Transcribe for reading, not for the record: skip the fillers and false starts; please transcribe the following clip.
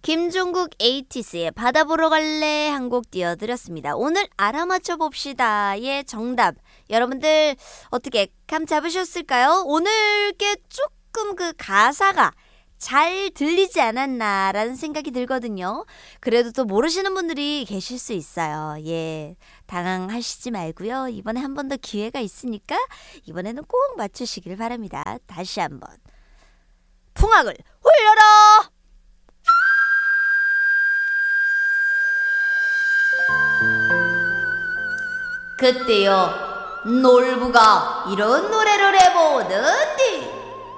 김종국 에이티스의 바다 보러 갈래 한 곡 띄워드렸습니다. 오늘 알아맞혀 봅시다의 정답 여러분들 어떻게 감 잡으셨을까요? 오늘 게 조금 그 가사가 잘 들리지 않았나라는 생각이 들거든요. 그래도 또 모르시는 분들이 계실 수 있어요. 예, 당황하시지 말고요. 이번에 한 번 더 기회가 있으니까 이번에는 꼭 맞추시길 바랍니다. 다시 한번 풍악을 홀려라. 그때요 놀부가 이런 노래를 해보는디